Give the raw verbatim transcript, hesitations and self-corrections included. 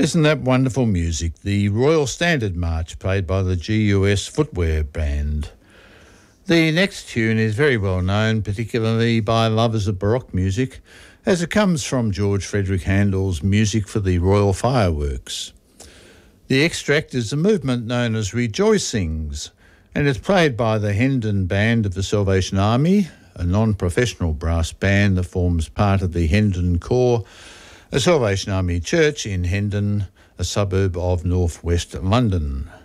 Isn't that wonderful music? The Royal Standard March played by the G U S Footwear Band. The next tune is very well known, particularly by lovers of Baroque music, as it comes from George Frederick Handel's Music for the Royal Fireworks. The extract is a movement known as Rejoicings, and it's played by the Hendon Band of the Salvation Army, a non-professional brass band that forms part of the Hendon Corps, a Salvation Army church in Hendon, a suburb of northwest London.